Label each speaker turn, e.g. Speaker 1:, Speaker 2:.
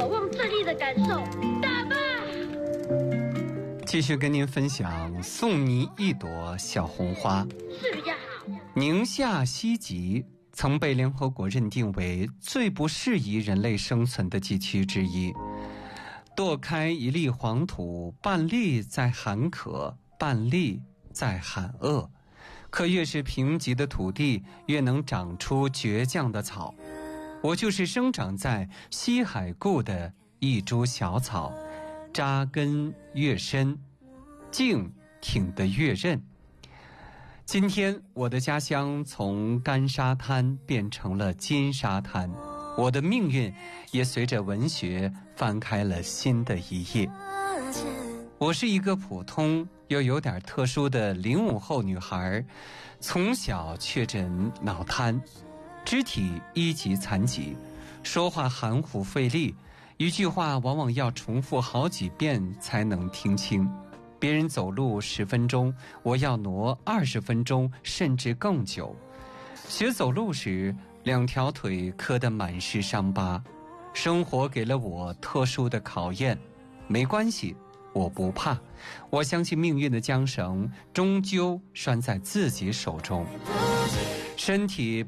Speaker 1: 渴望胜利的感受。打吧！
Speaker 2: 继续跟您分享送你一朵小红花。
Speaker 1: 是比较好。
Speaker 2: 宁夏西极曾被联合国认定为最不适宜人类生存的地区之一。剁开一粒黄土，半粒在喊渴，半粒在喊饿。可越是贫瘠的土地，越能长出倔强的草。我就是生长在西海固的一株小草，扎根越深，茎挺得越韧。今天我的家乡从干沙滩变成了金沙滩，我的命运也随着文学翻开了新的一页。我是一个普通又有点特殊的05后女孩，从小确诊脑瘫，肢体1级残疾，说话含糊费力，一句话往往要重复好几遍才能听清。别人走路10分钟，我要挪20分钟甚至更久。学走路时2条腿磕得满是伤疤。生活给了我特殊的考验，没关系，我不怕，我相信命运的缰绳终究拴在自己手中。身体